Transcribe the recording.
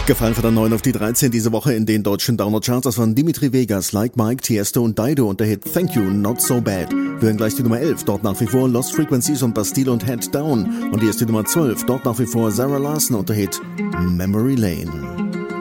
Gefallen von der 9 auf die 13 diese Woche in den deutschen Download-Charts. Das waren Dimitri Vegas, Like Mike, Tiesto und Dido und der Hit Thank You, Not So Bad. Wir hören gleich die Nummer 11, dort nach wie vor Lost Frequencies und Bastille und Head Down. Und hier ist die Nummer 12, dort nach wie vor Sarah Larson und der Hit Memory Lane.